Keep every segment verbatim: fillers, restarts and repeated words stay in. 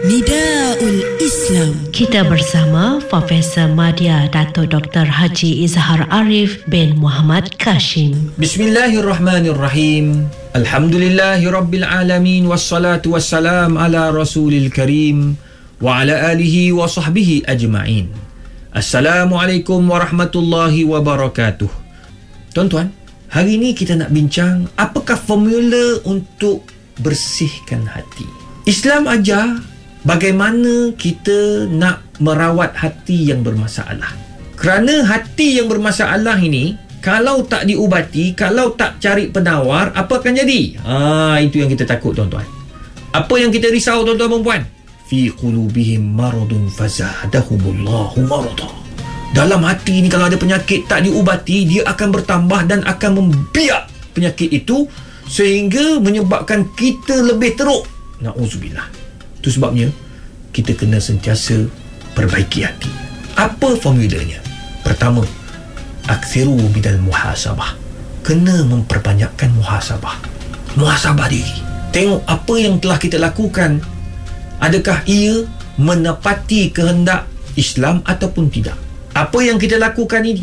Nidaul Islam. Kita bersama Profesor Madya Dato' Doktor Haji Izhar Arif bin Muhammad Kashim. Bismillahirrahmanirrahim. Alhamdulillahirabbil alamin wassalatu wassalam ala rasulil karim wa ala alihi wa sahbihi ajma'in. Assalamualaikum warahmatullahi wabarakatuh. Tuan-tuan, hari ini kita nak bincang apakah formula untuk bersihkan hati. Islam ajar bagaimana kita nak merawat hati yang bermasalah. Kerana hati yang bermasalah ini, kalau tak diubati, kalau tak cari penawar, apa akan jadi? Ah, itu yang kita takut, tuan-tuan. Apa yang kita risau, tuan-tuan dan puan? Fi qulubihim maradun fazadahumullahu marada. Dalam hati ini kalau ada penyakit tak diubati, dia akan bertambah dan akan membiak penyakit itu sehingga menyebabkan kita lebih teruk. Na'udzubillah. Itu sebabnya kita kena sentiasa perbaiki hati. Apa formulanya? Pertama, akthiru bidal muhasabah. Kena memperbanyakkan muhasabah. Muhasabah diri. Tengok apa yang telah kita lakukan. Adakah ia menepati kehendak Islam ataupun tidak? Apa yang kita lakukan ini,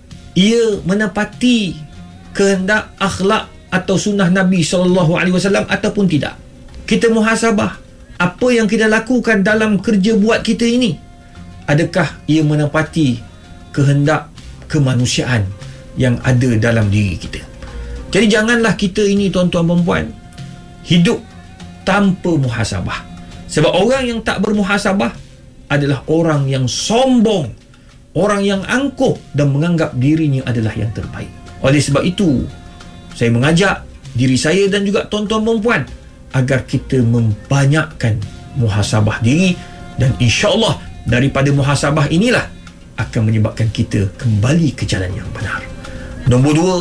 ia menepati kehendak akhlak atau sunnah Nabi sallallahu alaihi wasallam ataupun tidak? Kita muhasabah. Apa yang kita lakukan dalam kerja buat kita ini, adakah ia menepati kehendak kemanusiaan yang ada dalam diri kita? Jadi janganlah kita ini, tuan-tuan dan puan, hidup tanpa muhasabah. Sebab orang yang tak bermuhasabah adalah orang yang sombong, orang yang angkuh dan menganggap dirinya adalah yang terbaik. Oleh sebab itu, saya mengajak diri saya dan juga tuan-tuan dan puan agar kita membanyakkan muhasabah diri, dan insya-Allah daripada muhasabah inilah akan menyebabkan kita kembali ke jalan yang benar. Nombor dua,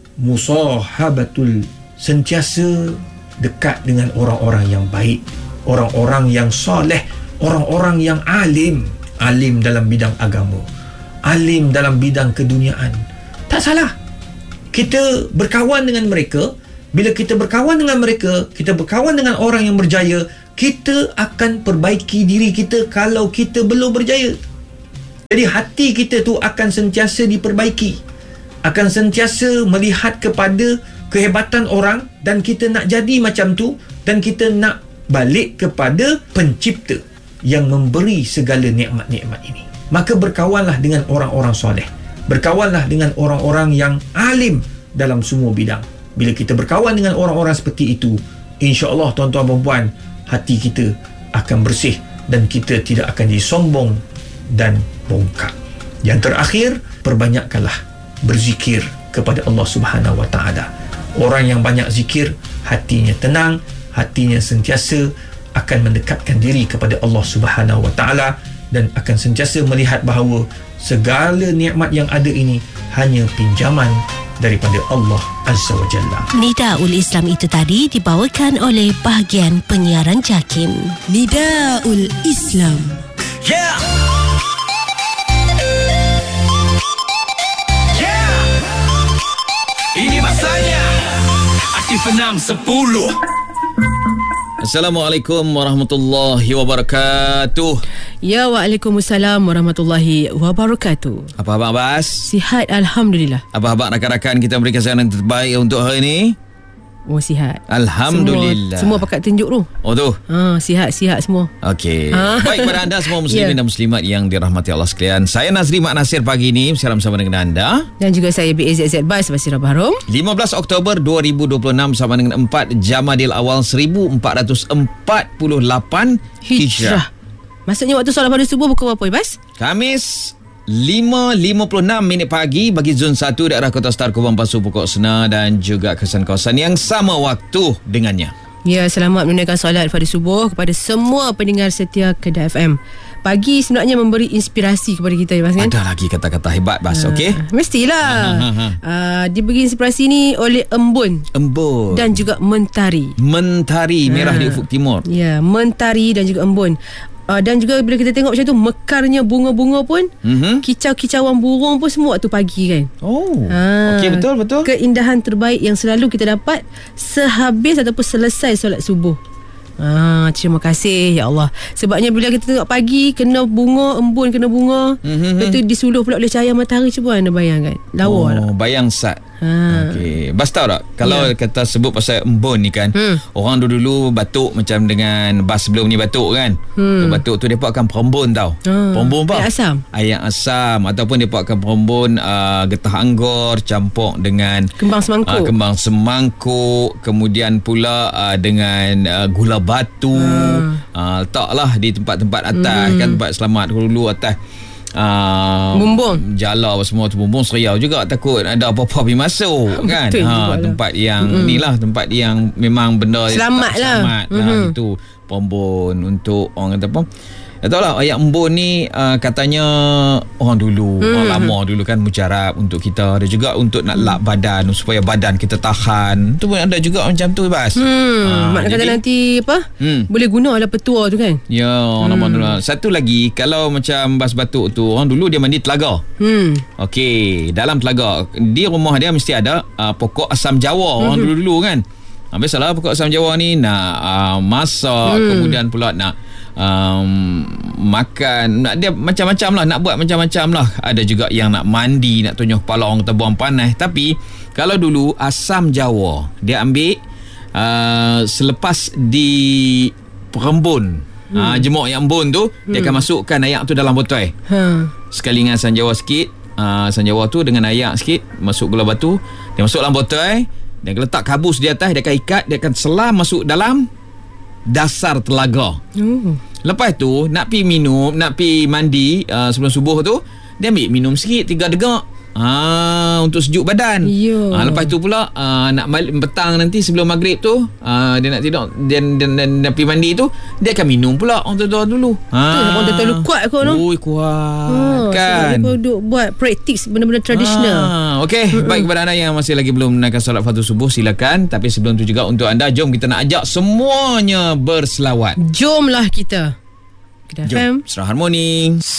musahabatul, sentiasa dekat dengan orang-orang yang baik, orang-orang yang soleh, orang-orang yang alim, alim dalam bidang agama, alim dalam bidang keduniaan. Tak salah kita berkawan dengan mereka. Bila kita berkawan dengan mereka, kita berkawan dengan orang yang berjaya, kita akan perbaiki diri kita kalau kita belum berjaya. Jadi hati kita tu akan sentiasa diperbaiki, akan sentiasa melihat kepada kehebatan orang, dan kita nak jadi macam tu, dan kita nak balik kepada pencipta yang memberi segala nikmat-nikmat ini. Maka berkawanlah dengan orang-orang soleh, berkawanlah dengan orang-orang yang alim dalam semua bidang. Bila kita berkawan dengan orang-orang seperti itu, insya-Allah, tuan-tuan dan puan, hati kita akan bersih dan kita tidak akan jadi sombong dan bongkak. Yang terakhir, perbanyakkanlah berzikir kepada Allah Subhanahu Wa Taala. Orang yang banyak zikir, hatinya tenang, hatinya sentiasa akan mendekatkan diri kepada Allah Subhanahu Wa Taala dan akan sentiasa melihat bahawa segala nikmat yang ada ini hanya pinjaman daripada Allah Azza wa Jalla. Nidaul Islam itu tadi dibawakan oleh bahagian penyiaran JAKIM. Nidaul Islam. Yeah. Yeah. Ini masanya Aktif enam sepuluh. Assalamualaikum warahmatullahi wabarakatuh. Ya, waalaikumsalam warahmatullahi wabarakatuh. Apa khabar Abbas? Sihat, Alhamdulillah. Apa-apa rakan-rakan kita berikan saran yang terbaik untuk hari ini? Oh, sihat. Alhamdulillah. Semua, semua pakat tunjuk tu. Oh tu? Ha, sihat-sihat semua. Okey. Ha. Baik kepada anda semua muslimin Yeah. dan muslimat yang dirahmati Allah sekalian. Saya Nazri Mak Nasir pagi ini bersama dengan anda. Dan juga saya B A Z Z Bas Basira Bahrom. lima belas Oktober dua ribu dua puluh enam sama dengan empat Jamadil Awal seribu empat ratus empat puluh lapan Hijrah. Maksudnya waktu solat pada subuh pukul berapa, Bas? Khamis lima lima puluh enam minit pagi bagi zon satu daerah Kota Star Kubang Pasu Pokok Sena dan juga kawasan-kawasan yang sama waktu dengannya. Ya, selamat menunaikan solat pada subuh kepada semua pendengar setia Kedah F M. Pagi sebenarnya memberi inspirasi kepada kita, ya, Bas, kan? Ada lagi kata-kata hebat, Bas, ha, okey? Mestilah. uh, diberi inspirasi ni oleh Embun Embun dan juga Mentari. Mentari merah ha. di ufuk timur. Ya, Mentari dan juga Embun. Uh, dan juga bila kita tengok macam tu, mekarnya bunga-bunga pun, mm-hmm. kicau-kicauan burung pun semua waktu pagi, kan? Oh, ha, okey, betul, betul. Keindahan terbaik yang selalu kita dapat sehabis ataupun selesai solat subuh. Ah, terima kasih ya Allah. Sebabnya bila kita tengok pagi kena bunga, embun kena bunga, mm-hmm. lepas tu disuluh pula oleh cahaya matahari. Cuba anda bayangkan. Lawa oh, tak? Bayang sat. Ha. Okey. Bas tahu tak kalau Ya. kata sebut pasal embun ni kan, hmm. orang dulu-dulu batuk macam dengan bas sebelum ni batuk kan. Hmm. Batuk tu depa akan perembun tau. Hmm. Perembun apa? Air asam. Air asam ataupun depa akan perembun uh, getah anggur campur dengan Kembang semangkuk. uh, kembang semangkuk, kemudian pula uh, dengan uh, gula batu. Hmm. Uh, letaklah di tempat-tempat atas hmm. kan, tempat selamat dulu atas. Uh, bumbung jala apa semua tu, bumbung seriau juga, takut ada apa-apa pergi masuk kan. Betul ha, lah. tempat yang mm-hmm. ni lah tempat yang memang benda selamat tak lah selamat. mm-hmm. ha, itu pombon untuk orang kata apa, tak tahulah ayat embun ni uh, katanya orang dulu hmm. orang lama dulu kan mujarab untuk kita, ada juga untuk nak lap badan supaya badan kita tahan, tu pun ada juga macam tu Bas. hmm. ha, Maknanya kata nanti apa hmm. boleh guna lah petua tu kan. Ya orang hmm. dulu. Satu lagi, kalau macam Bas batuk tu, orang dulu dia mandi telaga. hmm. Okey, dalam telaga di rumah dia mesti ada uh, pokok asam jawa. hmm. Orang dulu-dulu kan, ha, biasalah pokok asam jawa ni nak uh, masak, hmm. kemudian pula nak Um, makan, nak dia macam-macam lah, nak buat macam-macam lah. Ada juga yang nak mandi, nak tunyuh kepala orang kata buang panas. Tapi kalau dulu asam jawa dia ambil uh, selepas di perembun, hmm. uh, jemuk yang embun tu, hmm. dia akan masukkan air tu dalam botol. ha. Sekali dengan asam jawa sikit, uh, asam jawa tu dengan air sikit, masuk gula batu, dia masuk dalam botol, dia akan letak kabus di atas, dia akan ikat, dia akan selam masuk dalam dasar telaga. Oh. Lepas tu nak pi minum, nak pi mandi uh, sebelum subuh tu, dia ambil minum sikit tiga degak. Ah, untuk sejuk badan. Yeah. Ah, lepas tu pula uh, nak balik petang nanti sebelum maghrib tu, uh, dia nak tidur, dia dia nak pi mandi tu, dia akan minum pula orang tua dulu. Ah. Tu orang terlalu kuat kau no. Oi, kuat. Oh, kan. Sebab dia buat praktis benda-benda tradisional. Ah, okey, mm-hmm. baik kepada anda yang masih lagi belum menunaikan solat fardu subuh, silakan. Tapi sebelum tu juga untuk anda, jom kita nak ajak semuanya berselawat. Jomlah kita. Kedah F M Serah Harmoni.